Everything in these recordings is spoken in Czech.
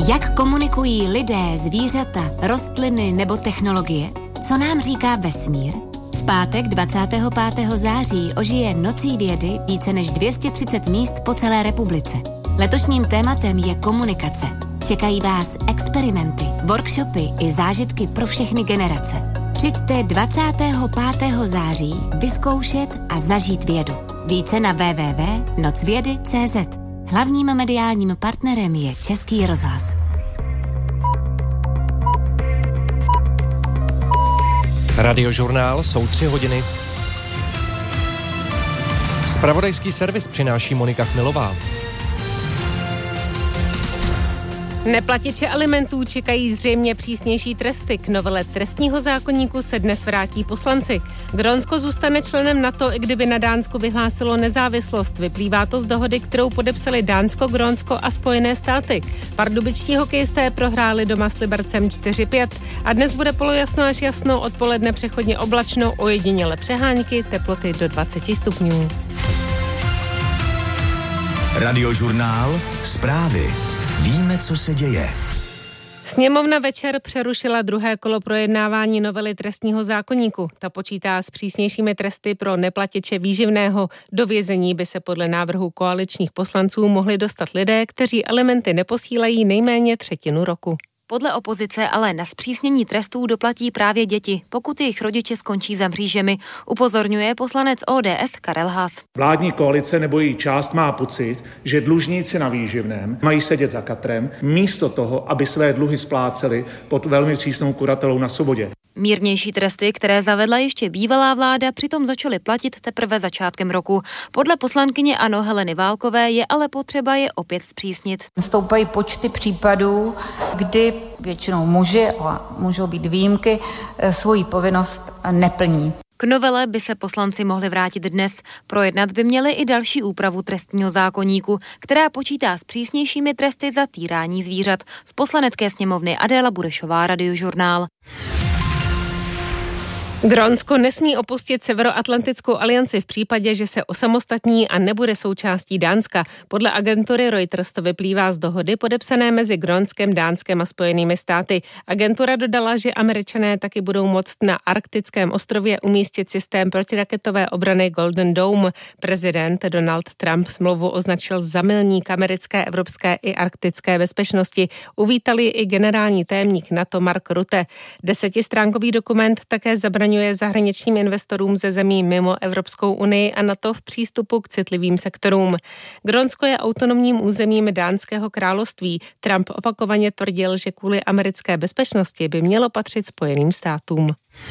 Jak komunikují lidé, zvířata, rostliny nebo technologie? Co nám říká vesmír? V pátek 25. září ožije Nocí vědy více než 230 míst po celé republice. Letošním tématem je komunikace. Čekají vás experimenty, workshopy i zážitky pro všechny generace. Přijďte 25. září vyzkoušet a zažít vědu. Více na www.nocvědy.cz. Hlavním mediálním partnerem je Český rozhlas. Radiožurnál jsou 3 hodiny. Zpravodajský servis přináší Monika Chmilová. Neplatiče alimentů čekají zřejmě přísnější tresty. K novele trestního zákoníku se dnes vrátí poslanci. Grónsko zůstane členem NATO, i kdyby na Dánsku vyhlásilo nezávislost. Vyplývá to z dohody, kterou podepsali Dánsko, Grónsko a Spojené státy. Pardubičtí hokejisté prohráli doma s Libercem 4-5 a dnes bude polojasno až jasno, odpoledne přechodně oblačno, ojediněle přehánky, teploty do 20 stupňů. Radiožurnál, zprávy. Víme, co se děje. Sněmovna večer přerušila druhé kolo projednávání novely trestního zákoníku. Ta počítá s přísnějšími tresty pro neplatiče výživného. Do vězení by se podle návrhu koaličních poslanců mohli dostat lidé, kteří alimenty neposílají nejméně třetinu roku. Podle opozice ale na zpřísnění trestů doplatí právě děti, pokud jejich rodiče skončí za mřížemi, upozorňuje poslanec ODS Karel Haas. Vládní koalice nebo její část má pocit, že dlužníci na výživném mají sedět za katrem, místo toho, aby své dluhy spláceli pod velmi přísnou kuratelou na svobodě. Mírnější tresty, které zavedla ještě bývalá vláda, přitom začaly platit teprve začátkem roku. Podle poslankyně ANO Heleny Válkové je ale potřeba je opět zpřísnit. Stoupají počty případů, kdy většinou muži, ale můžou být výjimky, svoji povinnost neplní. K novele by se poslanci mohli vrátit dnes. Projednat by měli i další úpravu trestního zákoníku, která počítá s přísnějšími tresty za týrání zvířat. Z Poslanecké sněmovny Adéla Burešová, Radiožurnál. Grónsko nesmí opustit Severoatlantickou alianci v případě, že se osamostatní a nebude součástí Dánska. Podle agentury Reuters to vyplývá z dohody podepsané mezi Grónskem, Dánskem a Spojenými státy. Agentura dodala, že Američané taky budou moct na arktickém ostrově umístit systém protiraketové obrany Golden Dome. Prezident Donald Trump smlouvu označil za milník americké, evropské i arktické bezpečnosti. Uvítali i generální tajemník NATO Mark Rutte. 10stránkový dokument také zabraňuje zahraničním investorům ze zemí mimo Evropskou unii a NATO v přístupu k citlivým sektorům. Grónsko je autonomním územím Dánského království. Trump opakovaně tvrdil, že kvůli americké bezpečnosti by mělo patřit Spojeným státům.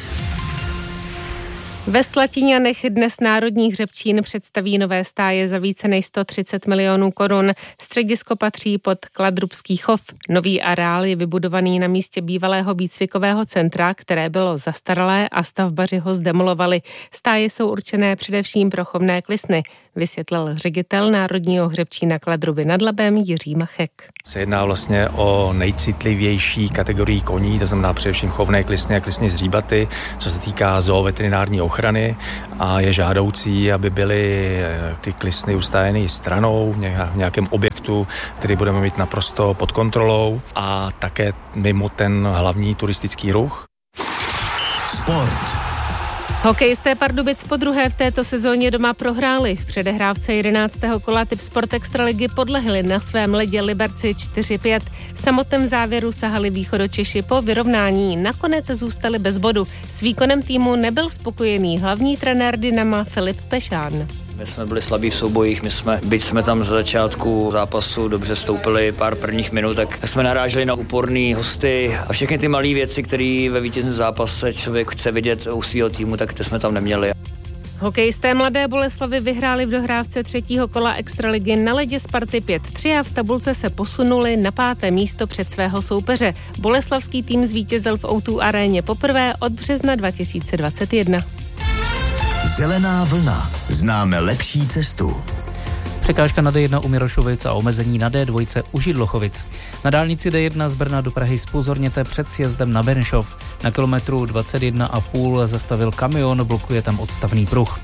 Ve Slatiňanech dnes Národní hřebčín představí nové stáje za více než 130 milionů korun. Středisko patří pod Kladrubský chov. Nový areál je vybudovaný na místě bývalého výcvikového centra, které bylo zastaralé a stavbaři ho zdemolovali. Stáje jsou určené především pro chovné klisny, vysvětlil ředitel Národního hřebčína Kladruby nad Labem Jiří Machek. Se jedná vlastně o nejcitlivější kategorii koní, to znamená především chovné klisny a klisny z říbaty, co se týká zooveterinární ochrany, a je žádoucí, aby byly ty klisny ustájeny stranou v nějakém objektu, který budeme mít naprosto pod kontrolou a také mimo ten hlavní turistický ruch. Sport. Hokejisté Pardubic podruhé v této sezóně doma prohráli. V předehrávce 11. kola Tipsport Extraligy podlehli na svém ledě Liberci 4-5. V samotném závěru sahali Východočeši po vyrovnání. Nakonec zůstali bez bodu. S výkonem týmu nebyl spokojený hlavní trenér Dynama Filip Pešán. My jsme byli slabí v soubojích, byť jsme tam z začátku zápasu dobře vstoupili pár prvních minut, tak jsme naráželi na úporný hosty a všechny ty malé věci, které ve vítězném zápase člověk chce vidět u svého týmu, tak ty jsme tam neměli. Hokejisté Mladé Boleslavi vyhráli v dohrávce 3. kola Extraligy na ledě Sparty 5-3 a v tabulce se posunuli na 5. místo před svého soupeře. Boleslavský tým zvítězil v O2 aréně poprvé od března 2021. Zelená vlna. Známe lepší cestu. Překážka na D1 u Mirošovic a omezení na D2 u Židlochovic. Na dálnici D1 z Brna do Prahy zpozorněte před sjezdem na Benešov. Na kilometru 21,5 zastavil kamion, blokuje tam odstavný pruh.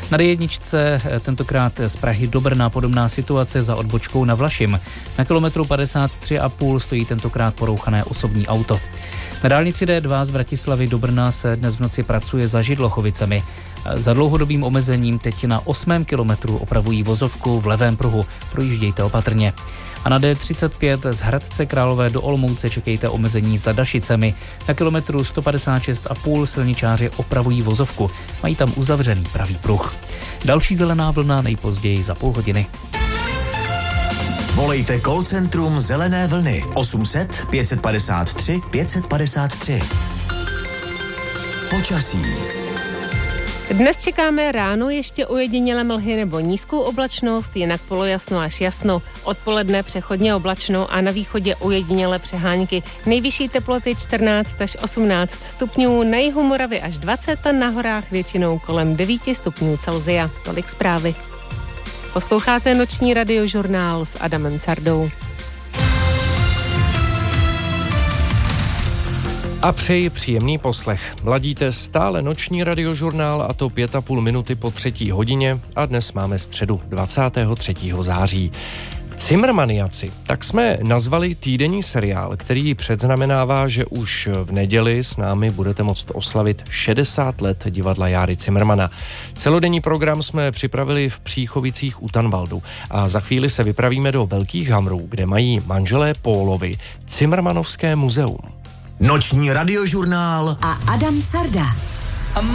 Na D1 tentokrát z Prahy do Brna podobná situace za odbočkou na Vlašim. Na kilometru 53,5 stojí tentokrát porouchané osobní auto. Na dálnici D2 z Bratislavy do Brna se dnes v noci pracuje za Židlochovicemi. Za dlouhodobým omezením teď na 8. kilometru opravují vozovku v levém pruhu. Projíždějte opatrně. A na D35 z Hradce Králové do Olomouce čekejte omezení za Dašicemi. Na kilometru 156,5 silničáři opravují vozovku. Mají tam uzavřený pravý pruh. Další zelená vlna nejpozději za půl hodiny. Volejte call centrum Zelené vlny 800 553 553. Počasí. Dnes čekáme ráno ještě ojedinělé mlhy nebo nízkou oblačnost, jinak polojasno až jasno. Odpoledne přechodně oblačno a na východě ojedinělé přehánky. Nejvyšší teploty 14 až 18 stupňů, na jihu Moravy až 20 a na horách většinou kolem 9 stupňů Celsia. Tolik zprávy. Posloucháte noční radiožurnál s Adamem Sardou. A přeji příjemný poslech. Ladíte stále noční radiožurnál, a to 5,5 minuty po 3. hodině, a dnes máme středu 23. září. Cimrmaniaci, tak jsme nazvali týdenní seriál, který předznamenává, že už v neděli s námi budete moct oslavit 60 let divadla Járy Cimrmana. Celodenní program jsme připravili v Příchovicích u Tanvaldu a za chvíli se vypravíme do Velkých Hamrů, kde mají manželé Pólovi Cimrmanovské muzeum. Noční radiožurnál a Adam Carda.